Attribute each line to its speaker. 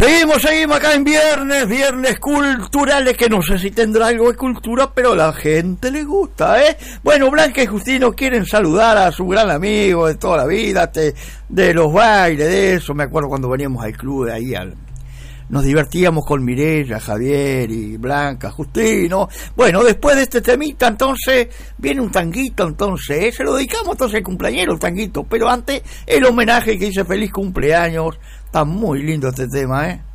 Speaker 1: Seguimos acá en viernes culturales, que no sé si tendrá algo de cultura, pero a la gente le gusta, ¿eh? Bueno, Blanca y Justino quieren saludar a su gran amigo de toda la vida, de los bailes, de eso. Me acuerdo cuando veníamos al club de ahí, nos divertíamos con Mireya, Javier y Blanca, Justino. Bueno, después de este temita, entonces, viene un tanguito, entonces, se lo dedicamos entonces al cumpleañero, el tanguito, pero antes, el homenaje que dice feliz cumpleaños. Está muy lindo este tema, ¿eh?